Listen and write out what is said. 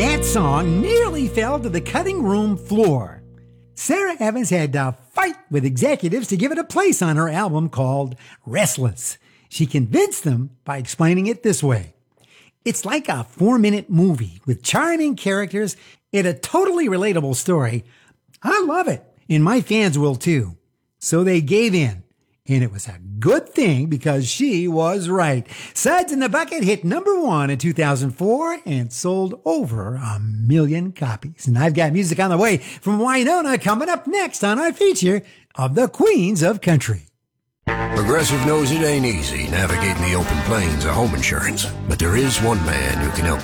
That song nearly fell to the cutting room floor. Sarah Evans had to fight with executives to give it a place on her album called Restless. She convinced them by explaining it this way. It's like a 4-minute movie with charming characters and a totally relatable story. I love it, and my fans will too. So they gave in, and it was a good thing because she was right. Suds in the Bucket hit number 1 in 2004 and sold over 1 million copies. And I've got music on the way from Winona coming up next on our feature of the Queens of Country. Progressive knows it ain't easy navigating the open plains of home insurance, but there is one man who can help